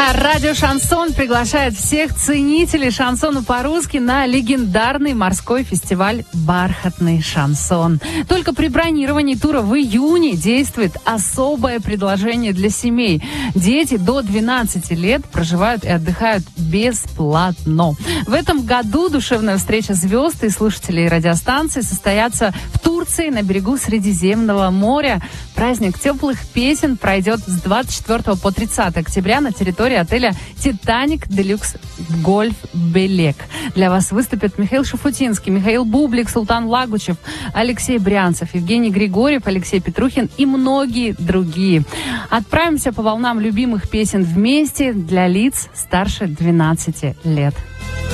Радио «Шансон» приглашает всех ценителей шансона по-русски на легендарный морской фестиваль «Бархатный шансон». Только при бронировании тура в июне действует особое предложение для семей. Дети до 12 лет проживают и отдыхают бесплатно. В этом году душевная встреча звезд и слушателей радиостанции состоится в Турции на берегу Средиземного моря. Праздник теплых песен пройдет с 24 по 30 октября на территории отеля «Титаник Делюкс Гольф Белек». Для вас выступят Михаил Шафутинский, Михаил Бублик, Султан Лагучев, Алексей Брянцев, Евгений Григорьев, Алексей Петрухин и многие другие. Отправимся по волнам любимых песен вместе для лиц старше 12 лет.